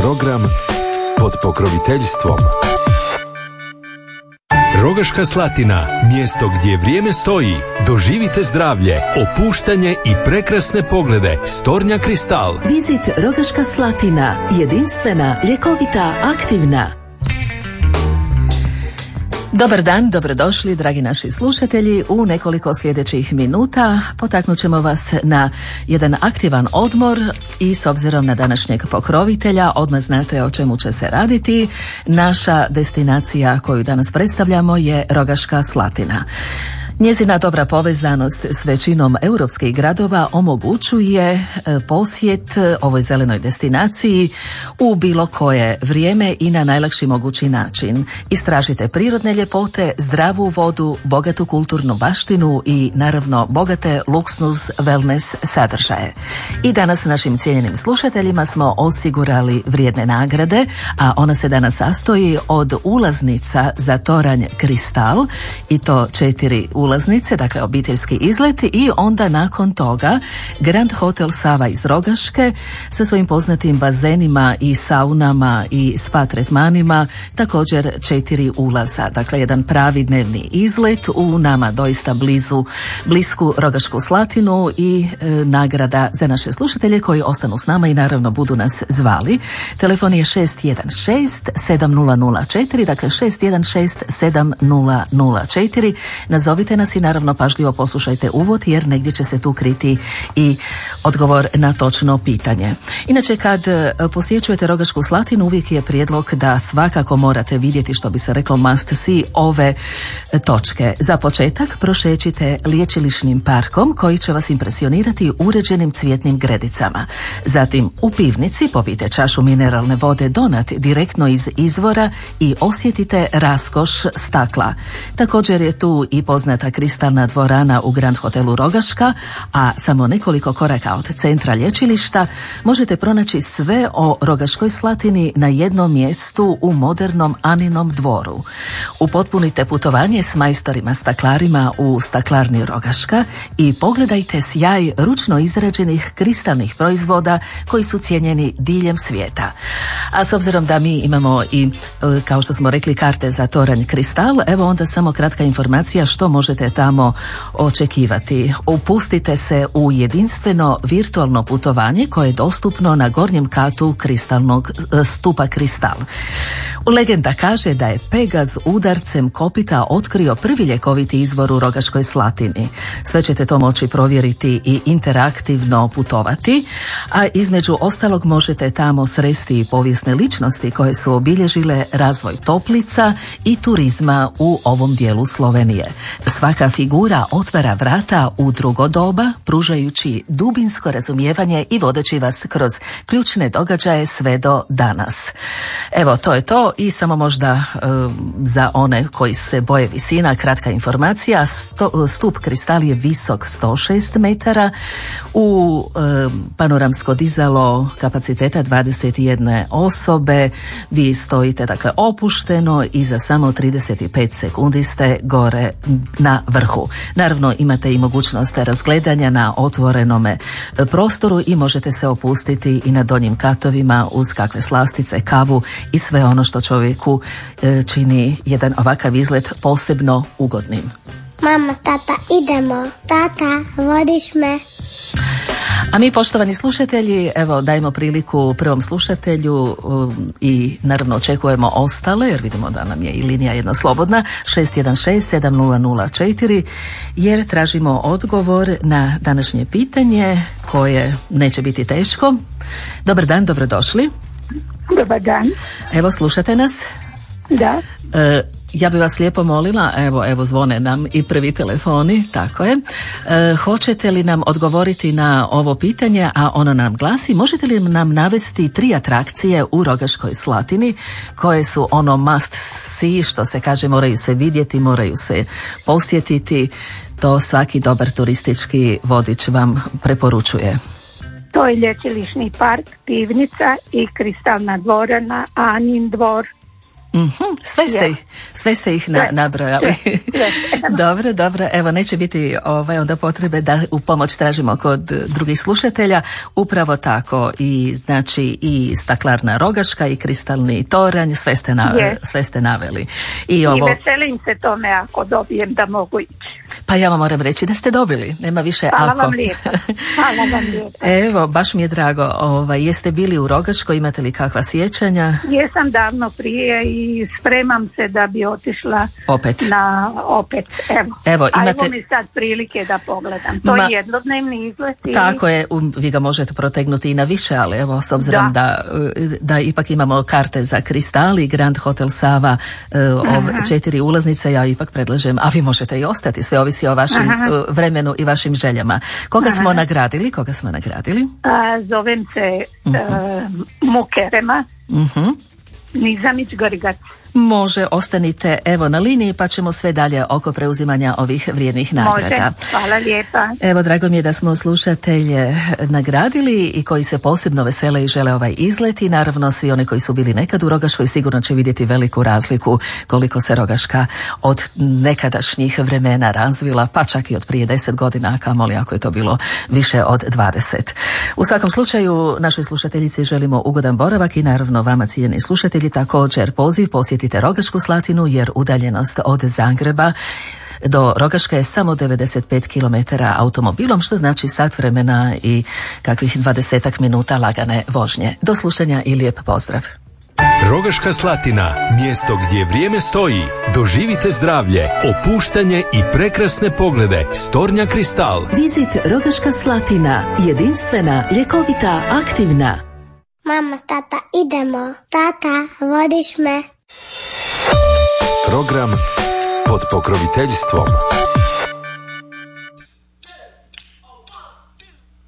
program pod pokroviteljstvom Rogaška Slatina, mjesto gdje vrijeme stoji. Doživite zdravlje, opuštanje i prekrasne poglede s tornja Kristal. Vizit Rogaška Slatina, jedinstvena, ljekovita, aktivna. Dobar dan, dobrodošli dragi naši slušatelji. U nekoliko sljedećih minuta potaknut ćemo vas na jedan aktivan odmor i s obzirom na današnjeg pokrovitelja odmah znate o čemu će se raditi. Naša destinacija koju danas predstavljamo je Rogaška Slatina. Njezina dobra povezanost s većinom europskih gradova omogućuje posjet ovoj zelenoj destinaciji u bilo koje vrijeme i na najlakši mogući način. Istražite prirodne ljepote, zdravu vodu, bogatu kulturnu baštinu i naravno bogate luksuz wellness sadržaje. I danas našim cijenjenim slušateljima smo osigurali vrijedne nagrade, a ona se danas sastoji od ulaznica za toranj Kristal i to 4 ulaznice, dakle obiteljski izlet, i onda nakon toga Grand Hotel Sava iz Rogaške sa svojim poznatim bazenima i saunama i spa tretmanima, također 4 ulaza, dakle jedan pravi dnevni izlet u nama doista blisku Rogašku Slatinu i nagrada za naše slušatelje koji ostanu s nama i naravno budu nas zvali. Telefon je 616-7004, dakle 616-7004. Nazovite nas i naravno pažljivo poslušajte uvod jer negdje će se tu kriti i odgovor na točno pitanje. Inače, kad posjećujete Rogašku Slatinu uvijek je prijedlog da svakako morate vidjeti, što bi se reklo must see, ove točke. Za početak prošećite Liječilišnim parkom koji će vas impresionirati uređenim cvjetnim gredicama. Zatim u pivnici popijte čašu mineralne vode Donat direktno iz izvora i osjetite raskoš stakla. Također je tu i poznata kristalna dvorana u Grand Hotelu Rogaška, a samo nekoliko koraka od centra lječilišta možete pronaći sve o Rogaškoj Slatini na jednom mjestu u modernom Aninom dvoru. Upotpunite putovanje s majstorima staklarima u staklarni Rogaška i pogledajte sjaj ručno izrađenih kristalnih proizvoda koji su cijenjeni diljem svijeta. A s obzirom da mi imamo i, kao što smo rekli, karte za toranj Kristal, evo onda samo kratka informacija što možete tamo očekivati. Upustite se u jedinstveno virtualno putovanje koje je dostupno na gornjem katu kristalnog stupa Kristal. Legenda kaže da je Pegaz udarcem kopita otkrio prvi ljekoviti izvor u Rogaškoj Slatini. Sve ćete to moći provjeriti i interaktivno putovati, a između ostalog možete tamo sresti i povijesne ličnosti koje su obilježile razvoj toplica i turizma u ovom dijelu Slovenije. Svaka figura otvara vrata u drugo doba, pružajući dubinsko razumijevanje i vodeći vas kroz ključne događaje sve do danas. Evo, to je to i samo možda za one koji se boje visina, kratka informacija. Stup Kristal je visok 106 metara, u panoramsko dizalo kapaciteta 21 osobe. Vi stojite dakle opušteno i za samo 35 sekundi ste gore na vrhu. Naravno imate i mogućnost razgledanja na otvorenome prostoru i možete se opustiti i na donjim katovima uz kakve slastice, kavu i sve ono što čovjeku čini jedan ovakav izlet posebno ugodnim. Mama, tata, idemo. Tata, vodiš me. A mi, poštovani slušatelji, evo dajemo priliku prvom slušatelju i naravno očekujemo ostale, jer vidimo da nam je i linija jedna slobodna, 616-7004, jer tražimo odgovor na današnje pitanje koje neće biti teško. Dobar dan, dobrodošli. Dobar dan. Evo, slušate nas? Da. Ja bi vas lijepo molila, evo zvone nam i prvi telefoni, tako je. Hoćete li nam odgovoriti na ovo pitanje, a ono nam glasi, možete li nam navesti 3 atrakcije u Rogaškoj Slatini koje su ono must see, što se kaže, moraju se vidjeti, moraju se posjetiti, to svaki dobar turistički vodič vam preporučuje. To je Lječilišni park, pivnica i kristalna dvorana, Anin dvor. Sve ste ih nabrojali. Dobro, evo neće biti onda potrebe da u pomoć tražimo kod drugih slušatelja. Upravo tako i znači i staklarna Rogaška i kristalni toranj, sve ste naveli. I veselim se tome ako dobijem da mogu ići. Pa ja vam moram reći da ste dobili, nema više Hvala ako. Vam lijepa. Evo, baš mi je drago. Jeste bili u Rogaškoj, imate li kakva sjećanja? Jesam davno prije i spremam se da bi otišla opet. Evo mi sad prilike da pogledam. To je jednodnevni izlet. Tako je, vi ga možete protegnuti i na više, ali evo, s obzirom da ipak imamo karte za Kristal i Grand Hotel Sava, 4 ulaznice, ja ipak predlažem, a vi možete i ostati, sve ovisi o vašem vremenu i vašim željama. Koga smo nagradili? Zovem se Mukerema. Nizamić Gorigac. Može, ostanite evo na liniji pa ćemo sve dalje oko preuzimanja ovih vrijednih nagrada. Može, hvala lijepa. Evo, drago mi je da smo slušatelje nagradili i koji se posebno vesele i žele ovaj izlet i naravno svi oni koji su bili nekad u Rogaškoj sigurno će vidjeti veliku razliku koliko se Rogaška od nekadašnjih vremena razvila, pa čak i od prije 10 godina, a kamoli ako je to bilo više od 20. U svakom slučaju, našoj slušateljici želimo ugodan boravak i naravno vama cijenjeni slušatelji također poziv posjetite Rogašku Slatinu jer udaljenost od Zagreba do Rogaške je samo 95 km automobilom, što znači sat vremena i kakvih 20 minuta lagane vožnje. Do slušanja i lijep pozdrav. Rogaška Slatina, mjesto gdje vrijeme stoji. Doživite zdravlje, opuštanje i prekrasne poglede. Stornja Kristal. Vizit Rogaška Slatina, jedinstvena, ljekovita, aktivna. Mama, tata, idemo. Tata, vodiš me. Program pod pokroviteljstvom